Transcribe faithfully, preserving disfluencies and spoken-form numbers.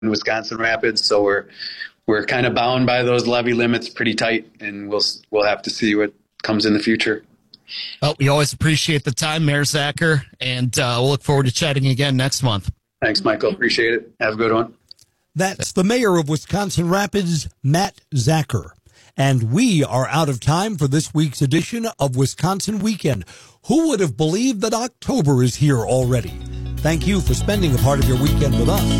Wisconsin Rapids, so we're we're kind of bound by those levy limits pretty tight, and we'll we'll have to see what comes in the future. Well, we always appreciate the time, Mayor Zacher, and uh, we'll look forward to chatting again next month. Thanks, Michael. Appreciate it. Have a good one. That's the mayor of Wisconsin Rapids, Matt Zacher. And we are out of time for this week's edition of Wisconsin Weekend. Who would have believed that October is here already? Thank you for spending a part of your weekend with us.